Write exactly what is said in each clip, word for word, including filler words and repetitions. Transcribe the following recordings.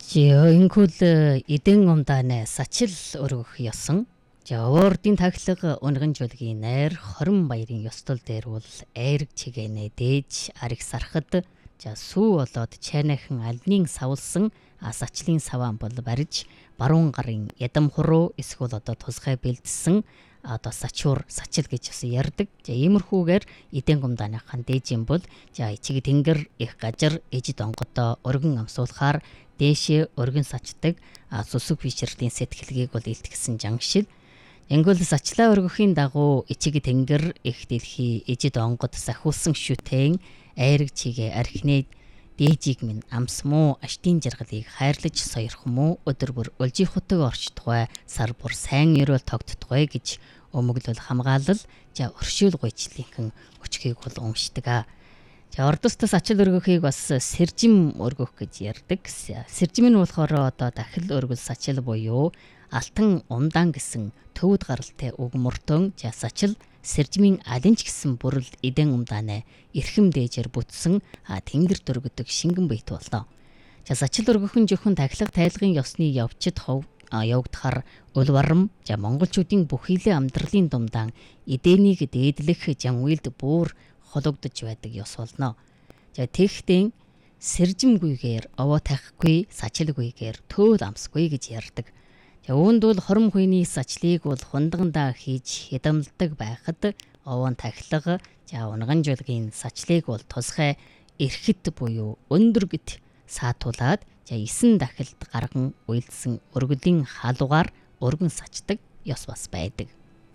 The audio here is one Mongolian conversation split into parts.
Жиөнхөл эдэн умдааны сачил өргөх ёсон. Жавардын тахилга унган жуулгийн найр хорон баярын ёстол дээр бол айрэг чигэнэ дээж ариг сархад за сүү болоод чайнахан альнын савлсан сачлын саваан бол бариж баруун гарын ядам хуруу эсвэл одоо тусгай бэлдсэн одоо сачуур сачил гэж бас ярддаг. За иймэрхүүгээр эдэн гумдааныхан дээжин бол за ичиг тэнгэр их гажар эжид онгодоо өргөн амсуулахаар дээшээ өргөн сачдаг сүсэг фишерлийн сэтгэлгийг бол илтгэсэн жангшил. Энгүүл сачлаа өргөхийн дагуу ичиг тэнгэр их дэлхий эжид онгод сахиулсан шүтэн айрэг чигээ архинэд дээжиг минь амс муу аштын жаргалыг хайрлаж соёрх муу өдөр бүр өлжих хотог орчтугай сар бүр сайн өрөөл тогтдгой гэж өмөглөл хамгаалал за өршөөл гойчлынхан өчгийг бол уншдаг. За ордостос ачил өргөхийг бас сэржим өргөх гэж ярддаг. Сэржим нь болохоор одоо дахил өргөл сачил буюу алтан умдаан гэсэн төвд гаралтай үг мөртөн за сачил сэржмийн алинч гэсэн бүрэл эдэн умдааны эрхэм дээжээр бүтсэн тэнгэр дөргөдөг шингэн бийт болно. За сачил өргөхөн зөвхөн тахилга тайлгын ёсны явцад хов явагдахаар улварам за монголчуудын бүхийлээ амьдралын думдаан эдэнийг дээдлэх жан үйлд бүр хологдож байдаг ёс болно. За тэгтэн сэржимгүйгээр овоо тахихгүй сачилгүйгээр төөл амсгүй гэж ярьдаг. За үүнд бол хором хуйны сачлыг бол хундагандаа хийж хядамладаг байхад овоон тахилга за унган жуулгийн сачлыг бол тусгай эрхэт буюу өндөргөт саатуулаад за эсэн дахилд гарган уйлдсан өргөлийн халуугаар өргөн сачдаг ёс бас байдаг.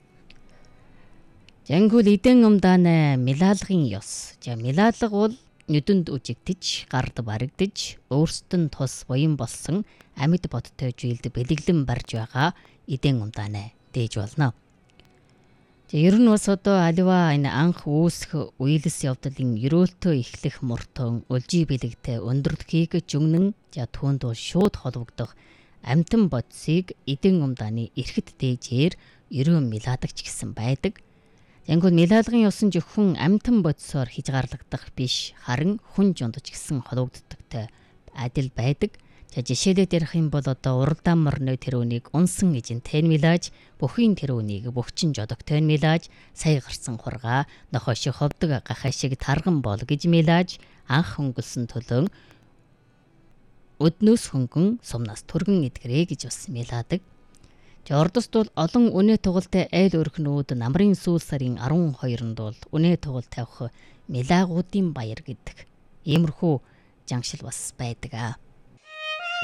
Жангүл эдэн умдааны милаалгын ёс. За милаалга бол нүдэнд үжигдэж, гард баригдаж, өөрсдөд нь тус буян болсон амьд бодтой жилд бэлэглэн барж байгаа эдэн умдааны дээж болно. За ер нь бас одоо аливаа энэ анх үүсэх үеэлс явдлын ерөөлтөө эхлэх мөртөн өлжи бэлэгтэй өндөрдөхийг жигнэн за түүнд бол шууд холбогдох амьтан бодисыг эдэн умдааны эрхэт дээжээр ерөн милаадаг ч гэсэн байдаг. Янгол милаалгын ёсон зөвхөн амьтан бодисоор хязгаарлагдах биш харин хүн жундч гэсэн холбогддогтой адил байдаг. За жишээлээд ярих юм бол одоо уралдаан морны тэрүүнийг унсан эжин тэн милааж бүхийн тэрүүнийг бөхчин жодогтой милааж сая гарсан хургаа нохоо шиг ховдөг гахаа шиг тарган бол гэж милааж анх хөнгөлсөн төлөн өднөөс хөнгөн сумнаас түргэн эдгэрээ гэж бас милаадаг. За ордост бол олон үнэ тугалтай айл өрхнүүд намрын сүүл сарын арван хоёрнд бол үнэ тугал тавих милаагуудын баяр гэдэг иймэрхүү жангшил бас байдаг.